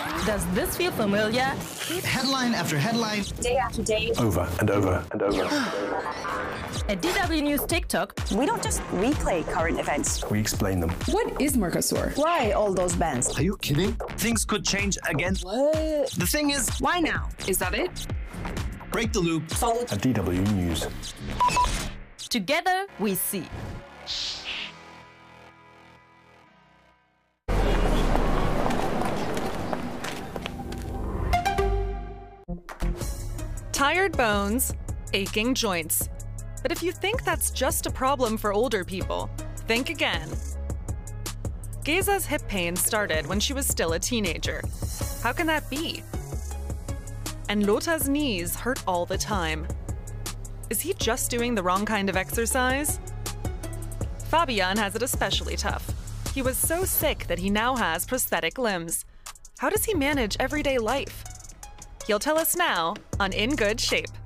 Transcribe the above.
Does this feel familiar? Headline after headline. Day after day. Over and over and over. At DW News TikTok, We don't just replay current events. We explain them. What is Mercosur? Why all those bans? Are you kidding? Things could change again. What? The thing is, Why now? Is that it? break the loop. At DW News. together we see. Tired bones, aching joints. But if you think that's just a problem for older people, think again. Geza's hip pain started when she was still a teenager. How can that be? And Lota's knees hurt all the time. Is he just doing the wrong kind of exercise? Fabian has it especially tough. He was so sick that he now has prosthetic limbs. How does he manage everyday life? He'll tell us now on In Good Shape.